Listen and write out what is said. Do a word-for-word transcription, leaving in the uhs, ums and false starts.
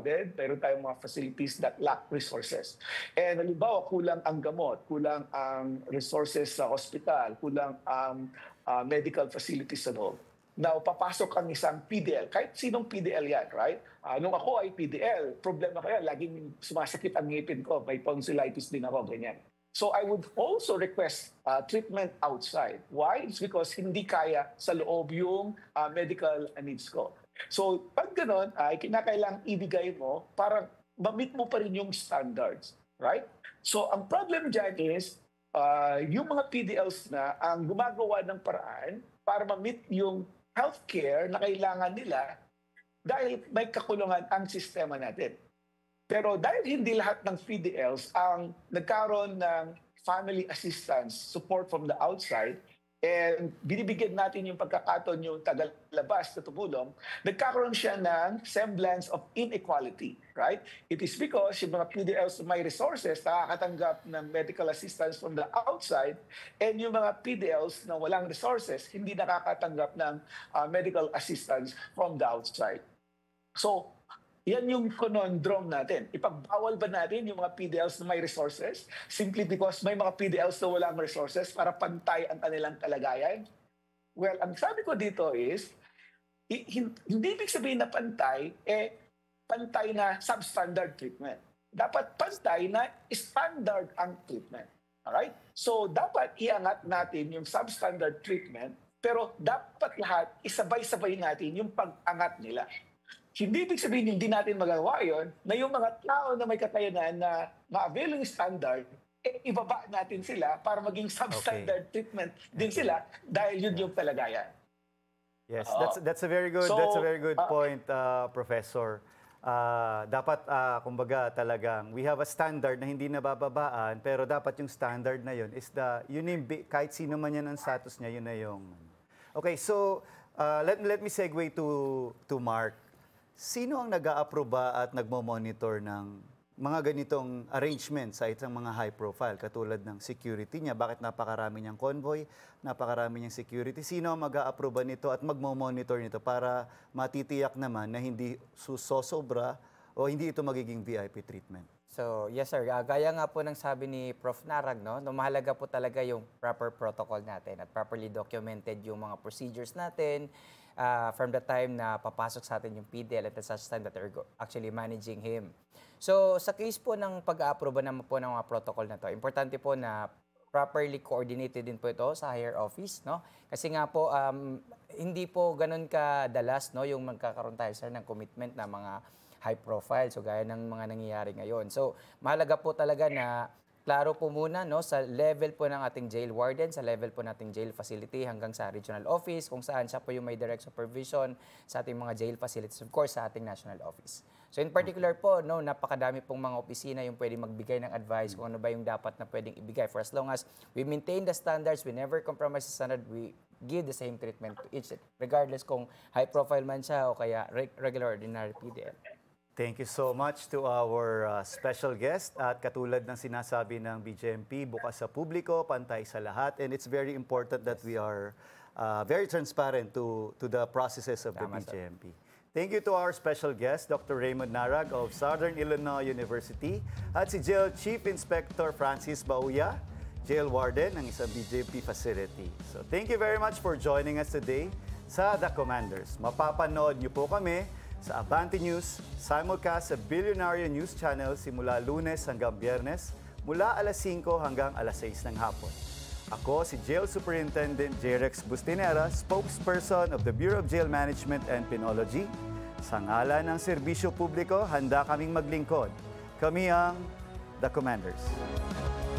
overcrowded, meron tayong mga facilities that lack resources. And halimbawa, kulang ang gamot, kulang ang resources sa hospital, kulang ang uh, medical facilities sa loob. Now, papasok ang isang P D L, kahit sinong P D L yan, right? Uh, nung ako ay P D L, problema ko yan, laging sumasakit ang ngipin ko, may tonsillitis din ako, ganyan. So I would also request uh, treatment outside. Why? It's because hindi kaya sa loob yung uh, medical needs ko. So pag gano'n, ay kinakailangang ibigay mo para ma-meet mo pa rin yung standards. Right? So ang problem dyan is, uh, yung mga P D Ls na ang gumagawa ng paraan para ma-meet yung healthcare na kailangan nila dahil may kakulungan ang sistema natin. Pero dahil hindi lahat ng P D Ls ang nagkaroon ng family assistance support from the outside and binibigyan natin yung pagkakataon yung tagalabas na tumulong, nagkakaroon siya ng semblance of inequality, right? It is because yung mga P D Ls na may resources nakakatanggap ng medical assistance from the outside and yung mga P D Ls na walang resources hindi nakakatanggap ng uh, medical assistance from the outside. So, yan yung conundrum natin. Ipagbawal ba natin yung mga P D Ls na may resources simply because may mga P D Ls na walang resources para pantay ang kanilang kalagayan? Well, ang sabi ko dito is, hindi ibig sabihin na pantay, eh, pantay na substandard treatment. Dapat pantay na standard ang treatment. Alright? So, dapat iangat natin yung substandard treatment, pero dapat lahat isabay-sabay natin yung pag-angat nila. Hindi ibig sabihin hindi natin magagawa yun, na yung mga tao na may kakayanan na ma-avail yung standard, eh, ibaba natin sila para maging substandard okay. treatment din okay. sila dahil yun yung kalagayan. Yes, uh, that's that's a very good so, that's a very good uh, point, uh, Professor. Uh, dapat uh, kumbaga talagang we have a standard na hindi nabababaan, pero dapat yung standard na yun is the yun yung, kahit sino man yan ang status niya, yun na yung. Okay, so uh, let let me segue to to Mark. Sino ang nag-aaproba at nagmo-monitor ng mga ganitong arrangements sa isang mga high profile katulad ng security niya? Bakit napakarami niyang convoy, napakarami niyang security? Sino ang mag-aaproba nito at magmo-monitor nito para matitiyak naman na hindi susosobra o hindi ito magiging V I P treatment? So, yes sir, uh, gaya nga po ng sabi ni Professor Narag, no, no, mahalaga po talaga yung proper protocol natin at properly documented yung mga procedures natin uh, from the time na papasok sa atin yung P D L at such time that we're actually managing him. So, sa case po ng pag-a-approve naman po ng mga protocol na to, importante po na properly coordinated din po ito sa higher office, no? Kasi nga po, um, hindi po ganun kadalas, no, yung magkakaroon tayo sir ng commitment na mga high profile, so gaya ng mga nangyayari ngayon. So, mahalaga po talaga na klaro po muna no, sa level po ng ating jail warden, sa level po nating jail facility hanggang sa regional office, kung saan siya po yung may direct supervision sa ating mga jail facilities, of course, sa ating national office. So in particular po, no, napakadami pong mga opisina yung pwedeng magbigay ng advice kung ano ba yung dapat na pwedeng ibigay. For as long as we maintain the standards, we never compromise the standard, we give the same treatment to each, regardless kung high profile man siya o kaya regular ordinary P D L. Thank you so much to our uh, special guest. At katulad ng sinasabi ng B J M P, bukas sa publiko, pantay sa lahat. And it's very important that we are uh, very transparent to, to the processes of the B J M P. Thank you to our special guest, Doctor Raymond Narag of Southern Illinois University, at si Jail Chief Inspector Francis Bauya, Jail Warden ng isang B J M P facility. So thank you very much for joining us today sa The Commanders. Mapapanood niyo po kami sa Abante News, simulcast sa Billionaire News Channel simula Lunes hanggang Biyernes, mula alas singko hanggang alas sais ng hapon. Ako si Jail Superintendent J. Rex Bustinera, spokesperson of the Bureau of Jail Management and Penology. Sa ngalan ng serbisyo publiko, handa kaming maglingkod. Kami ang The Commanders.